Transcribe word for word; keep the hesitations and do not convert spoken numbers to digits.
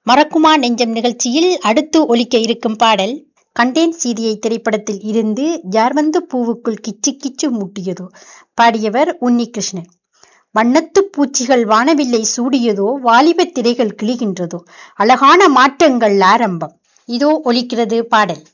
மறக்குமா நெஞ்சம் நிகழ்ச்சியில் அடுத்து ஒலிக்க இருக்கும் பாடல் கண்டேன் சீதையை திரைப்படத்தில் இருந்து யார் வந்து பூவுக்குள் கிச்சு கிச்சு மூட்டியதோ. பாடியவர் உன்னிகிருஷ்ணன். வண்ணத்து பூச்சிகள் வானவில்லை சூடியதோ, வாலிப திரைகள் கிழிகின்றதோ, அழகான மாற்றங்கள் ஆரம்பம். இதோ ஒலிக்கிறது பாடல்.